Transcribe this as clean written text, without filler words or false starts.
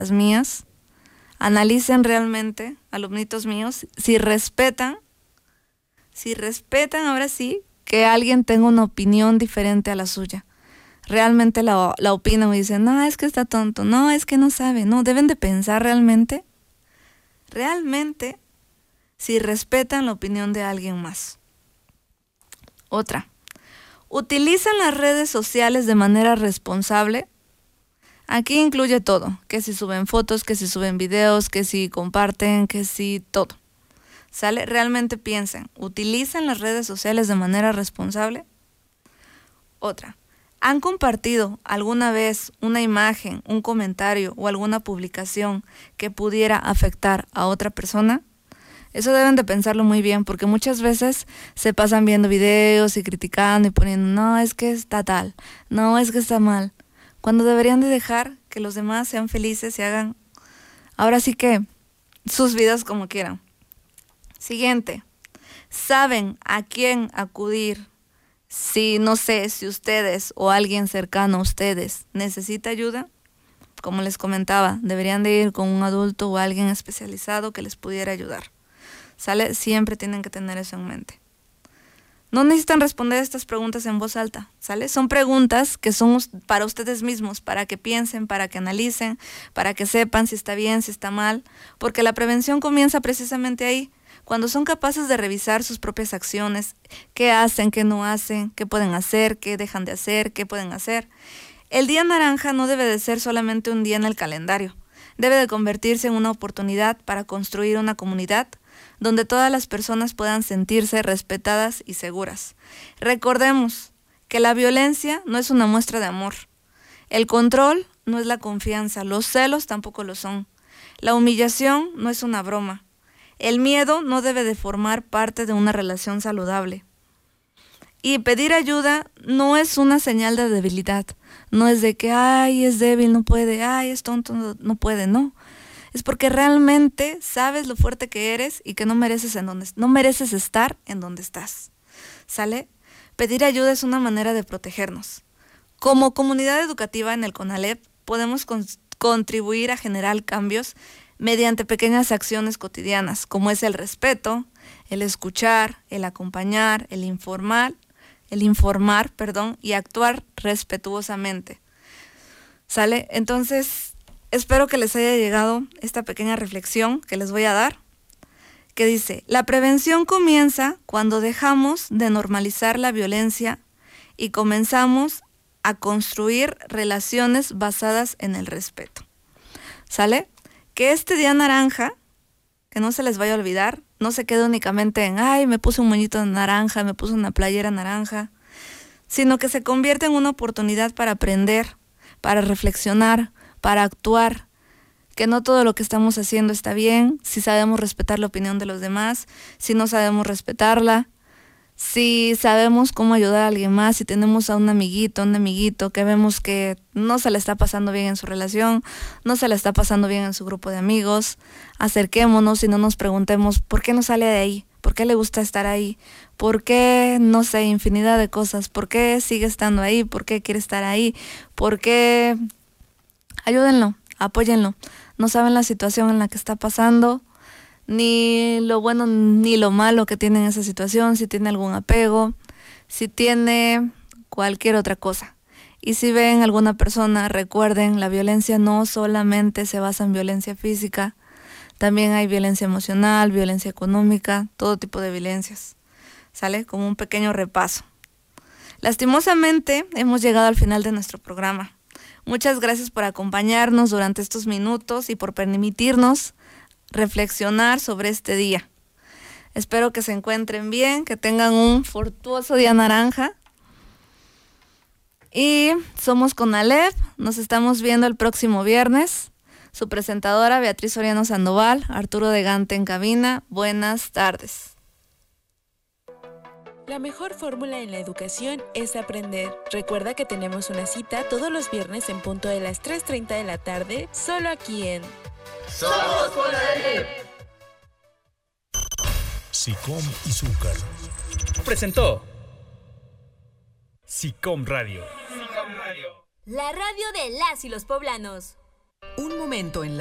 las mías, analicen realmente, alumnitos míos, si respetan ahora sí que alguien tenga una opinión diferente a la suya. Realmente la opinan y dicen, no, es que está tonto, no, es que no sabe, no, deben de pensar realmente, si respetan la opinión de alguien más. Otra, utilizan las redes sociales de manera responsable. Aquí incluye todo, que si suben fotos, que si suben videos, que si comparten, que si todo. ¿Sale? Realmente piensen, ¿utilizan las redes sociales de manera responsable? Otra, ¿han compartido alguna vez una imagen, un comentario o alguna publicación que pudiera afectar a otra persona? Eso deben de pensarlo muy bien, porque muchas veces se pasan viendo videos y criticando y poniendo, no, es que está tal, no, es que está mal, cuando deberían de dejar que los demás sean felices y hagan, ahora sí que, sus vidas como quieran. Siguiente, ¿saben a quién acudir si, no sé, si ustedes o alguien cercano a ustedes necesita ayuda? Como les comentaba, deberían de ir con un adulto o alguien especializado que les pudiera ayudar. ¿Sale? Siempre tienen que tener eso en mente. No necesitan responder estas preguntas en voz alta, ¿sale? Son preguntas que son para ustedes mismos, para que piensen, para que analicen, para que sepan si está bien, si está mal, porque la prevención comienza precisamente ahí, cuando son capaces de revisar sus propias acciones, qué hacen, qué no hacen, qué pueden hacer, qué dejan de hacer, qué pueden hacer. El día naranja no debe de ser solamente un día en el calendario, debe de convertirse en una oportunidad para construir una comunidad donde todas las personas puedan sentirse respetadas y seguras. Recordemos que la violencia no es una muestra de amor. El control no es la confianza, los celos tampoco lo son. La humillación no es una broma. El miedo no debe de formar parte de una relación saludable. Y pedir ayuda no es una señal de debilidad. No es de que, ay, es débil, no puede, ay, es tonto, no puede, no. Es porque realmente sabes lo fuerte que eres y que no mereces estar en donde estás. ¿Sale? Pedir ayuda es una manera de protegernos. Como comunidad educativa en el CONALEP podemos contribuir a generar cambios mediante pequeñas acciones cotidianas, como es el respeto, el escuchar, el acompañar, el informar, y actuar respetuosamente. ¿Sale? Entonces, espero que les haya llegado esta pequeña reflexión que les voy a dar, que dice, la prevención comienza cuando dejamos de normalizar la violencia y comenzamos a construir relaciones basadas en el respeto. ¿Sale? Que este día naranja, que no se les vaya a olvidar, no se quede únicamente en, ay, me puse un moñito de naranja, me puse una playera naranja, sino que se convierta en una oportunidad para aprender, para reflexionar, para actuar, que no todo lo que estamos haciendo está bien, si sabemos respetar la opinión de los demás, si no sabemos respetarla, si sabemos cómo ayudar a alguien más, si tenemos a un amiguito que vemos que no se le está pasando bien en su relación, no se le está pasando bien en su grupo de amigos, acerquémonos y no nos preguntemos por qué no sale de ahí, por qué le gusta estar ahí, por qué, no sé, infinidad de cosas, por qué sigue estando ahí, por qué quiere estar ahí, por qué... Ayúdenlo, apóyenlo. No saben la situación en la que está pasando, ni lo bueno ni lo malo que tiene en esa situación, si tiene algún apego, si tiene cualquier otra cosa. Y si ven alguna persona, recuerden, la violencia no solamente se basa en violencia física, también hay violencia emocional, violencia económica, todo tipo de violencias. ¿Sale? Como un pequeño repaso. Lastimosamente, hemos llegado al final de nuestro programa. Muchas gracias por acompañarnos durante estos minutos y por permitirnos reflexionar sobre este día. Espero que se encuentren bien, que tengan un fortuoso día naranja. Y somos CONALEP, nos estamos viendo el próximo viernes. Su presentadora Beatriz Soriano Sandoval, Arturo de Gante en cabina. Buenas tardes. La mejor fórmula en la educación es aprender. Recuerda que tenemos una cita todos los viernes en punto de las 3:30 de la tarde, solo aquí en Somos CONALEP. SICOM y Zúcar presentó SICOM Radio. La radio de las y los poblanos. Un momento en la